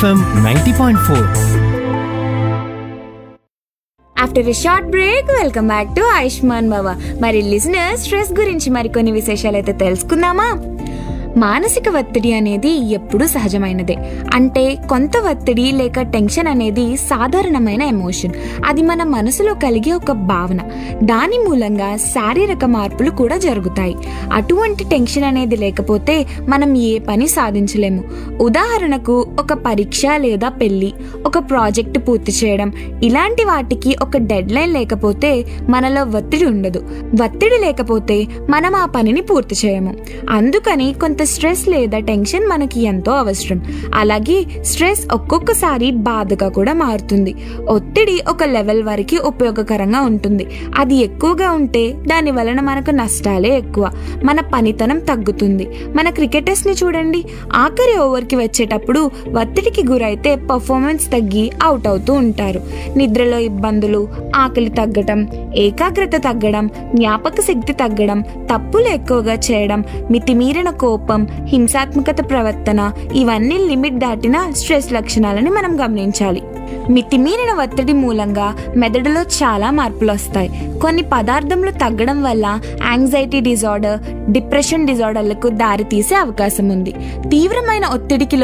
FM 90.4. After a short break welcome back to Ayushman భవ. మరి listeners, stress గురించి మరికొన్ని విశేషాలు అయితే తెలుసుకుందామా? మానసిక ఒత్తిడి అనేది ఎప్పుడూ సహజమైనదే. అంటే కొంత ఒత్తిడి లేక టెన్షన్ అనేది సాధారణమైన ఎమోషన్. అది మన మనసులో కలిగే ఒక భావన. దాని మూలంగా శారీరక మార్పులు కూడా జరుగుతాయి. అటువంటి టెన్షన్ అనేది లేకపోతే మనం ఏ పని సాధించలేము. ఉదాహరణకు ఒక పరీక్ష లేదా పెళ్లి, ఒక ప్రాజెక్టు పూర్తి చేయడం, ఇలాంటి వాటికి ఒక డెడ్ లైన్ లేకపోతే మనలో ఒత్తిడి ఉండదు. ఒత్తిడి లేకపోతే మనం ఆ పనిని పూర్తి చేయము. అందుకని కొంత స్ట్రెస్ లేదా టెన్షన్ మనకి ఎంతో అవసరం. అలాగే స్ట్రెస్ ఒక్కొక్కసారి బాధగా కూడా మారుతుంది. ఒత్తిడి ఒక లెవెల్ వరకు ఉపయోగకరంగా ఉంటుంది. అది ఎక్కువగా ఉంటే దాని వలన మనకు నష్టాలే ఎక్కువ. మన పనితనం తగ్గుతుంది. మన క్రికెటర్స్ ని చూడండి, ఆఖరి ఓవర్కి వచ్చేటప్పుడు ఒత్తిడికి గురైతే పర్ఫార్మెన్స్ తగ్గి అవుట్ అవుతూ ఉంటారు. నిద్రలో ఇబ్బందులు, ఆకలి తగ్గడం, ఏకాగ్రత తగ్గడం, జ్ఞాపక శక్తి తగ్గడం, తప్పులు ఎక్కువగా చేయడం, మితిమీరిన కోపం, హింసాత్మకత ప్రవర్తన, ఇవన్నీ లిమిట్ దాటిన స్ట్రెస్ లక్షణాలని మనం గమనించాలి. మితిమీరిన ఒత్తిడి మూలంగా మెదడులో చాలా మార్పులు వస్తాయి. కొన్ని పదార్థములు తగ్గడం వల్ల యాంగ్జైటీ డిజార్డర్, డిప్రెషన్ డిజార్డర్లకు దారితీసే అవకాశం ఉంది. తీవ్రమైన ఒత్తిడికి